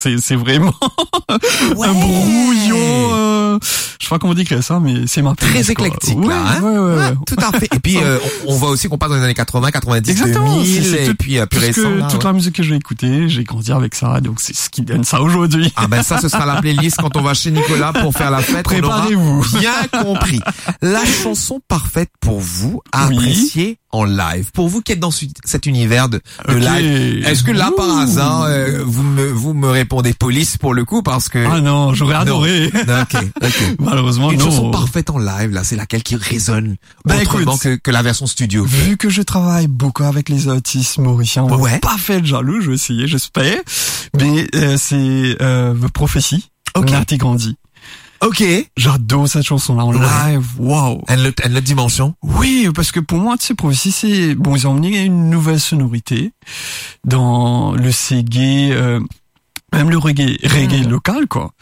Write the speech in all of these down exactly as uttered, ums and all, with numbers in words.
C'est, c'est vraiment Ouais. un brouillon. Euh, je sais pas comment décrire ça, mais c'est ma Très playlist, quoi. éclectique, Ouais, là, hein. ouais, ouais, ouais. Ah, tout à fait. Et puis, euh, on, on voit aussi qu'on passe dans les années quatre-vingts, quatre-vingt-dix, Exactement. deux mille, c'est, c'est et tout, puis euh, plus tout ce récent. que- là, toute ouais. la musique que j'ai écoutée, j'ai grandi avec ça, donc c'est ce qui donne ça aujourd'hui. Ah ben ça, ce sera la playlist quand on va chez Nicolas pour faire la fête. On aura Préparez-vous. bien compris. La chanson parfaite pour vous à Oui. apprécier en live. Pour vous qui êtes dans ce- cet univers de, de Ok. live, est-ce que là, par Ouh. hasard, euh, vous me vous me répondez police pour le coup parce que... Ah non, j'aurais adoré. Non, ok, ok. Malheureusement, Une non. chanson parfaite en live, là, c'est laquelle qui résonne Bah, autrement écoute, que, que la version studio. Vu que je travaille beaucoup avec les artistes mauriciens, on Ouais. va pas faire de jaloux, je vais essayer, j'espère. Mais euh, c'est euh, The Prophecy, Ok. Nati Grandi. Ok. J'adore cette chanson-là en Ouais. live, waouh. Elle le, elle le dimension. Oui, parce que pour moi, tu sais, Prophecy, c'est bon, ils ont emmené une nouvelle sonorité dans le reggae, euh, même le reggae, reggae Mm. local, quoi.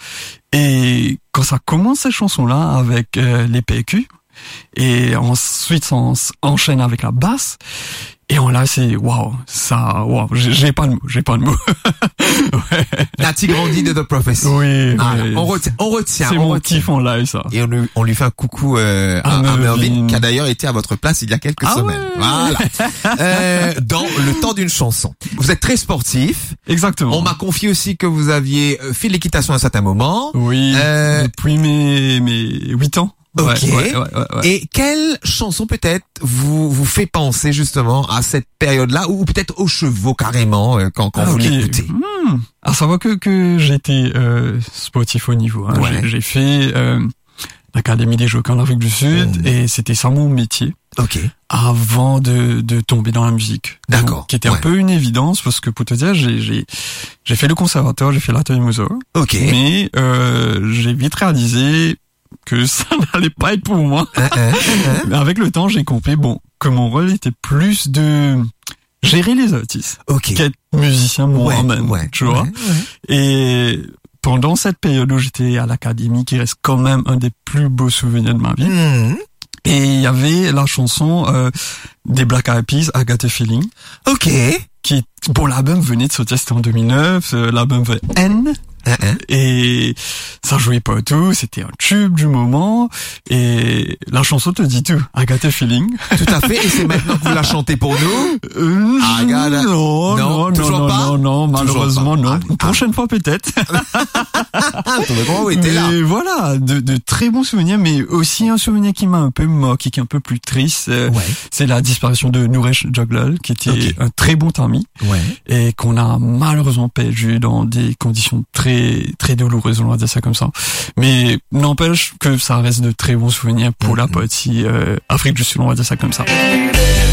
Et quand ça commence cette chanson-là avec euh, les P Q, et ensuite ça en- enchaîne avec la basse, et en là c'est waouh, ça, waouh, j'ai j'ai pas de mots, j'ai pas de mots. Ouais. Nati Grandi de The Prophecy. Oui, Ah, oui. on retient, on retient, C'est on mon retient. kiff en live, ça. Et on lui, on lui fait un coucou euh, à, À à Mervyn, Mervyn. qui a d'ailleurs été à votre place il y a quelques Ah semaines. ouais. Voilà. Euh, dans le temps d'une chanson. Vous êtes très sportif. Exactement. On m'a confié aussi que vous aviez euh, fait l'équitation à un certain moment. Oui, Euh, depuis mes mes huit ans. Ok. Ouais, ouais, ouais, ouais, ouais. Et quelle chanson peut-être vous vous fait penser justement à cette période-là ou peut-être aux chevaux carrément euh, quand, quand Ah, vous ok. l'écoutez. Hmm. À savoir que que j'étais euh, sportif au niveau. Hein. Ouais. J'ai, j'ai fait euh, l'Académie des Jeux en Afrique du Sud Mm. et c'était ça mon métier Ok. avant de de tomber dans la musique. D'accord. Donc, qui était Ouais. un peu une évidence parce que pour te dire, j'ai j'ai j'ai fait le conservatoire, j'ai fait l'atelier Mozart, Ok. mais euh, j'ai vite réalisé que ça n'allait pas être pour moi. Hein, hein, hein. Mais avec le temps, j'ai compris bon que mon rôle était plus de gérer les artistes Ok. qu'être musicien moi-même, ouais, tu vois. ouais, ouais. Et pendant cette période où j'étais à l'académie, qui reste quand même un des plus beaux souvenirs de ma vie, Mhm. et il y avait la chanson euh, des Black Eyed Peas, I Got a Feeling, Ok. qui, bon, l'album venait de sortir, c'était en deux mille neuf, euh, l'album The N, Hein, hein. et ça jouait partout, c'était un tube du moment, et la chanson te dit tout, I Got a Feeling. Tout à fait. Et c'est maintenant que vous la chantez pour nous. Euh, I got a- non, Non, non, toujours non, pas non, non, malheureusement Toujours pas. non. Ah, Une prochaine fois peut-être. Ah, ton moment était là. Mais voilà, de, de très bons souvenirs, mais aussi un souvenir qui m'a un peu marqué, qui est un peu plus triste. euh, Ouais. C'est la disparition de Nouresh Jaglal, qui était Ok. un très bon ami Ouais. et qu'on a malheureusement perdu dans des conditions très très douloureuses, on va dire ça comme ça. Mais n'empêche que ça reste de très bons souvenirs pour la Mhm. partie euh, Afrique du Sud, on va dire ça comme ça.